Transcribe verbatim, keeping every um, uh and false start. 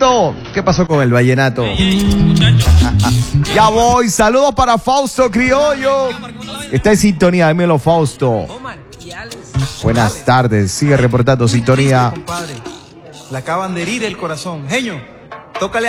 ¿Qué pasó con el vallenato? Ya voy, saludos para Fausto Criollo. Está en sintonía, dímelo Fausto. Buenas tardes, sigue reportando sintonía. Le acaban de herir el corazón. Genio, tócale a